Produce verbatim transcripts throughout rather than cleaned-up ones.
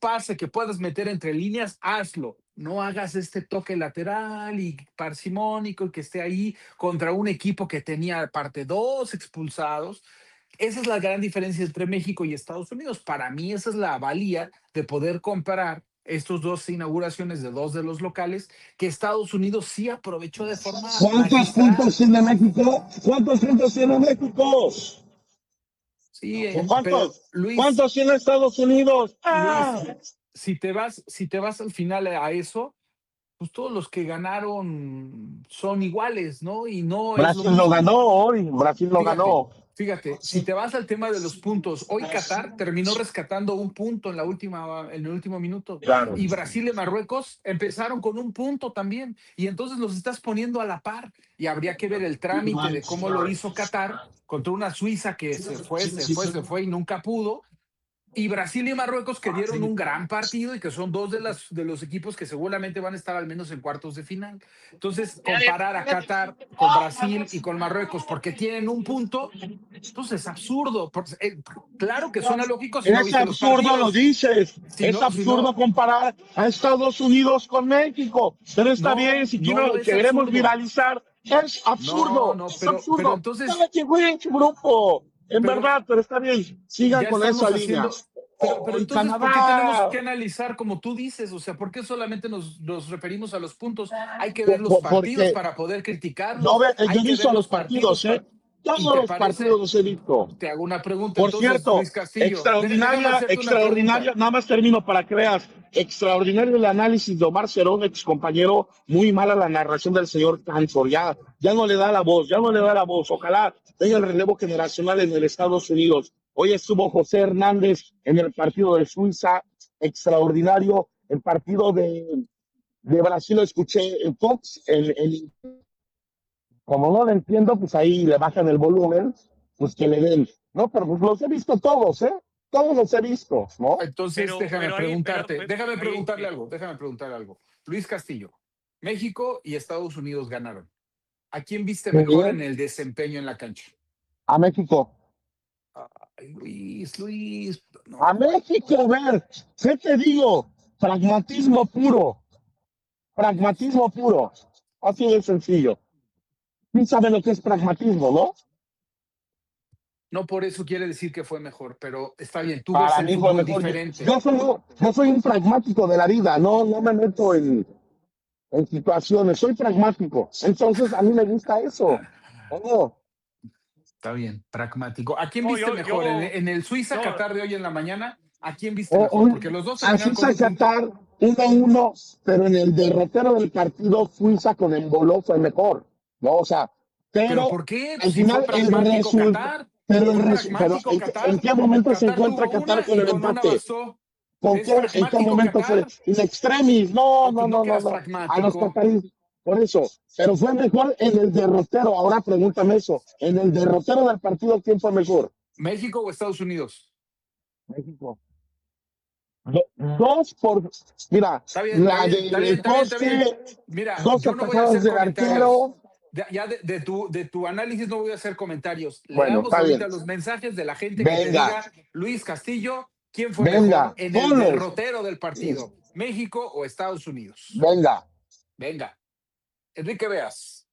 pase que puedas meter entre líneas, hazlo. No hagas este toque lateral y parsimónico y que esté ahí contra un equipo que tenía aparte dos expulsados. Esa es la gran diferencia entre México y Estados Unidos. Para mí esa es la valía de poder comparar estos dos inauguraciones de dos de los locales que Estados Unidos sí aprovechó de forma ¿Cuántos puntos magistral. tiene México? ¿Cuántos puntos tiene México? Sí, eh, pero ¿Cuántos? Luis, ¿Cuántos tiene Estados Unidos? ¡Ah! Luis, si te vas, si te vas al final a eso, pues todos los que ganaron son iguales, ¿no? Y no es lo Brasil lo mismo. ganó hoy, Brasil lo Fíjate, ganó. fíjate, si te vas al tema de los puntos, hoy Qatar terminó rescatando un punto en la última, en el último minuto, Claro. y Brasil y Marruecos empezaron con un punto también, y entonces los estás poniendo a la par, y habría que ver el trámite de cómo lo hizo Qatar contra una Suiza que se fue, se fue, se fue y nunca pudo, y Brasil y Marruecos que dieron un gran partido y que son dos de, las, de los equipos que seguramente van a estar al menos en cuartos de final. Entonces, comparar a Qatar con Brasil y con Marruecos porque tienen un punto, pues es absurdo. Porque, eh, claro que suena lógico si no Es viste los absurdo, lo partidos. dices. Si Es no, si absurdo no, comparar a Estados Unidos con México. Pero está bien, no, si no quiero, lo es queremos absurdo. viralizar. Es No, absurdo, no, es pero, pero absurdo. Cada entonces, quien juega en su grupo. En pero verdad, pero está bien. Sigan ya con esa estamos línea. haciendo, pero, pero Hoy entonces, ¿por qué tenemos Canadá. que analizar como tú dices? O sea, ¿por qué solamente nos, nos referimos a los puntos? Hay que ver Po- los po- partidos Porque para poder no criticarlos, ve- yo hay he que visto ver los los partidos partidos, ¿eh? para... ¿Y Todos te los partidos parece? los he visto. Te hago una pregunta Por entonces, cierto, Luis Castillo. De- déjame extraordinaria, hacerte una extraordinaria, pregunta. nada más termino para que veas, extraordinario el análisis de Omar Cerón, ex compañero, muy mala la narración del señor Cantor, ya, ya no le da la voz, ya no le da la voz, ojalá tenga el relevo generacional en el Estados Unidos. Hoy estuvo José Hernández en el partido de Suiza, extraordinario, el partido de, de Brasil lo escuché en Fox, en, en como no lo entiendo, pues ahí le bajan el volumen, pues que le den. No, pero pues los he visto todos, ¿eh? Todos los he visto, ¿no? Entonces, Pero, déjame pero ahí, pero preguntarte, pe- déjame ahí, preguntarle eh, algo, déjame preguntarle algo. Luis Castillo, México y Estados Unidos ganaron. ¿A quién viste Muy mejor bien. en el desempeño en la cancha? A México. Ay, Luis, Luis, A no. México, ver, ¿qué te digo? Pragmatismo puro. Pragmatismo puro. Así de sencillo. ¿Quién sabe lo que es pragmatismo, no? No por eso quiere decir que fue mejor, pero está bien, tú ves Para el mí fue fútbol mejor. Yo, diferente. yo soy, yo soy un pragmático de la vida, no, no me meto en, en situaciones, soy pragmático. Entonces, a mí me gusta eso. ¿O no? Está bien, pragmático. ¿A quién no, viste yo, mejor? ¿En, yo, en el no, Suiza-Qatar de hoy en la mañana? ¿A quién viste O, mejor? Porque un, los dos así terminaron con se un punto. Qatar uno a uno, pero en el derrotero del partido Suiza con Embolo fue mejor, ¿no? O sea, ¿Pero pero por qué? al Si fue final el pragmático resultado, Qatar, pero, el fue resu- pero pragmático ¿en, qué, en Qatar. qué momento se Qatar encuentra tuvo Qatar una con y el con una empate? bastó. ¿Con Es qué, ¿En qué pragmático momento fue? Qatar. In extremis, no, No, no, pues no no, que no, eras no. A los pragmático. cataríes, por eso. Pero fue mejor en el derrotero. Ahora pregúntame eso. En el derrotero del partido, ¿quién fue mejor? ¿México o Estados Unidos? México. Do- dos por, mira, Está bien, está la bien, está bien, del está bien, está bien. poste, Mira, dos yo no voy a atajadas hacer del comentarios. arquero. De- ya de, de tu, de tu análisis no voy a hacer comentarios. Bueno, Leamos está bien. ahorita los mensajes de la gente que te Venga, diga, Luis Castillo, ¿quién fue mejor venga, en el ponlos. derrotero del partido? ¿México o Estados Unidos? Venga. Venga, Enrique Veas.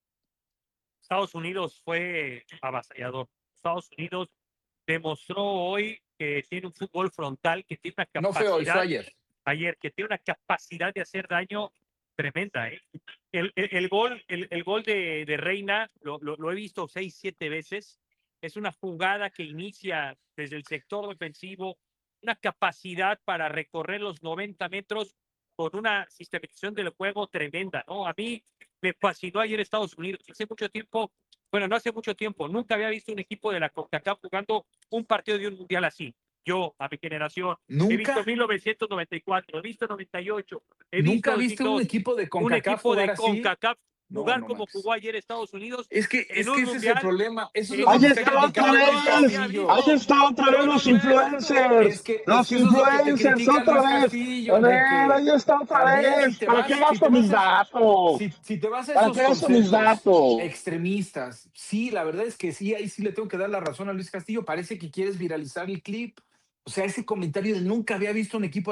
Estados Unidos fue avasallador. Estados Unidos demostró hoy que tiene un fútbol frontal, que tiene una No fue hoy, fue capacidad, ayer. ayer, que tiene una capacidad de hacer daño tremenda. ¿eh? El, el, el gol, el, el gol de, de Reina, lo, lo, lo he visto seis, siete veces. Es una jugada que inicia desde el sector defensivo, una capacidad para recorrer los noventa metros con una sistematización del juego tremenda, ¿no? A mí me fascinó ayer Estados Unidos. Hace mucho tiempo, bueno, no hace mucho tiempo, nunca había visto un equipo de la CONCACAF jugando un partido de un mundial así. Yo, a mi generación, he visto ¿Nunca? mil novecientos noventa y cuatro, he visto noventa y ocho, he visto ¿Nunca dos mil viste un dos, equipo de un CONCACAF equipo jugar de así? CONCACAF No, jugar no como manches. jugó ayer Estados Unidos Es que, en es un que ese es el mundial, problema. Eso es lo en que un Ahí me está está mundial que otra yo criticando Luis nunca vez. había Castillo. Ahí visto. está otra vez Yo los no lo he visto. Es influencers. que, es Los que eso es lo que te influencers critica otra Luis vez. Castillo, A ver, Enrique. ahí está otra También si vez. te ¿Para qué vas, si gasto te vas mis a, datos? si, si te vas a ¿Para esos qué gasto mis conceptos datos? extremistas, sí, la verdad es que sí, ahí sí le tengo que dar la razón a Luis Castillo. Parece que quieres viralizar el clip. O sea, ese comentario de nunca había visto un equipo